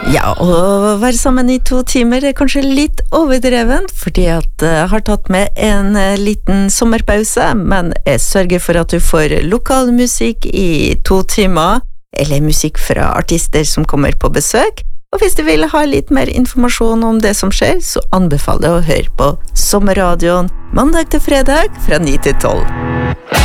Ja, å være sammen i 2 timer er kanskje litt overdreven, fordi at jeg har tatt med en liten sommerpause, men jeg sørger for at du får lokal musikk i 2 timer, eller musikk fra artister som kommer på besøk. Og hvis du vil ha litt mer informasjon om det som skjer, så anbefaler jeg å høre på Sommerradioen mandag til fredag fra 9 til 12.